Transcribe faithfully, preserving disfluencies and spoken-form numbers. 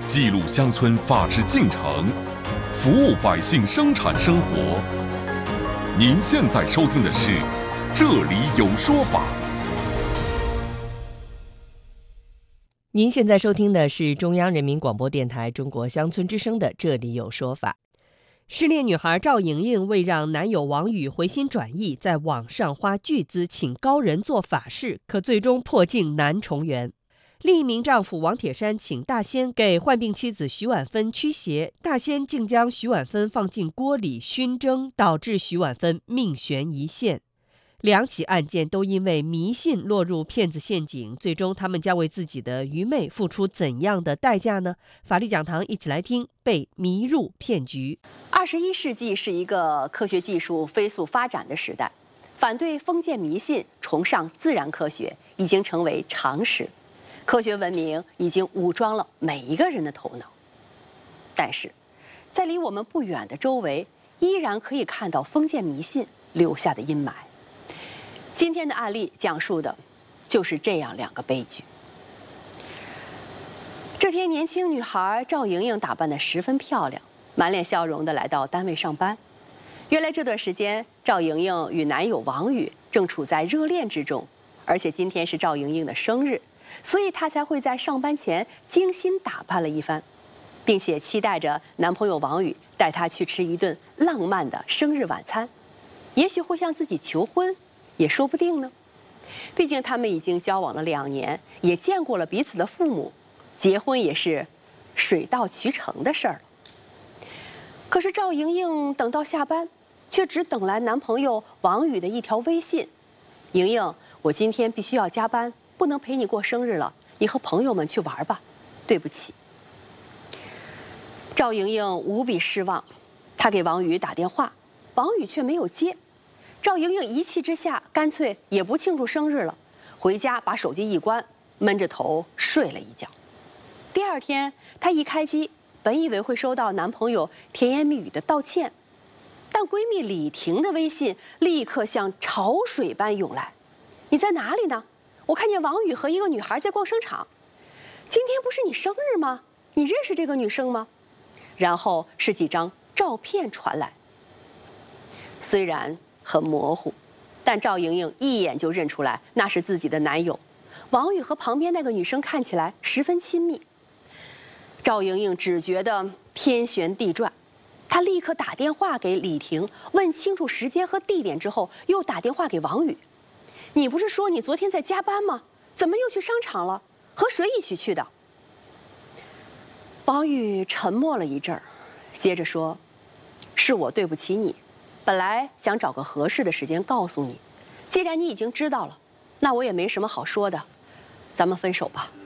记录乡村法治进程，服务百姓生产生活。您现在收听的是《这里有说法》。 您现在收听的是中央人民广播电台中国乡村之声的《这里有说法》。失恋女孩赵莹莹为让男友王宇回心转意，在网上花巨资请高人做法事，可最终破镜难重圆。另一名丈夫王铁山请大仙给患病妻子徐婉芬驱邪，大仙竟将徐婉芬放进锅里熏蒸，导致徐婉芬命悬一线。两起案件都因为迷信落入骗子陷阱，最终他们将为自己的愚昧付出怎样的代价呢？法律讲堂一起来听被迷入骗局。 二十一世纪是一个科学技术飞速发展的时代，反对封建迷信，崇尚自然科学已经成为常识。科学文明已经武装了每一个人的头脑，但是，在离我们不远的周围，依然可以看到封建迷信留下的阴霾。今天的案例讲述的，就是这样两个悲剧。这天，年轻女孩赵莹莹打扮得十分漂亮，满脸笑容地来到单位上班。原来这段时间，赵莹莹与男友王宇正处在热恋之中，而且今天是赵莹莹的生日，所以她才会在上班前精心打扮了一番，并且期待着男朋友王宇带她去吃一顿浪漫的生日晚餐，也许会向自己求婚。也说不定呢，毕竟他们已经交往了两年，也见过了彼此的父母，结婚也是水到渠成的事儿了。可是赵莹莹等到下班，却只等来男朋友王宇的一条微信：“莹莹，我今天必须要加班，不能陪你过生日了，你和朋友们去玩吧，对不起。”赵莹莹无比失望，她给王宇打电话，王宇却没有接。赵莹莹一气之下，干脆也不庆祝生日了，回家把手机一关，闷着头睡了一觉。第二天，她一开机，本以为会收到男朋友甜言蜜语的道歉，但闺蜜李婷的微信立刻像潮水般涌来：“你在哪里呢？我看见王宇和一个女孩在逛商场。今天不是你生日吗？你认识这个女生吗？”然后是几张照片传来，虽然很模糊，但赵莹莹一眼就认出来那是自己的男友。王宇和旁边那个女生看起来十分亲密。赵莹莹只觉得天旋地转，她立刻打电话给李婷，问清楚时间和地点之后，又打电话给王宇：“你不是说你昨天在加班吗？怎么又去商场了？和谁一起去的？”王宇沉默了一阵儿，接着说：“是我对不起你。本来想找个合适的时间告诉你，既然你已经知道了，那我也没什么好说的，咱们分手吧。”